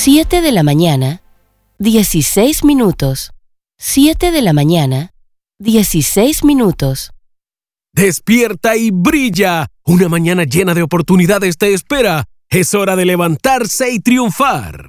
7 de la mañana, 16 minutos. 7 de la mañana, 16 minutos. ¡Despierta y brilla! Una mañana llena de oportunidades te espera. Es hora de levantarse y triunfar.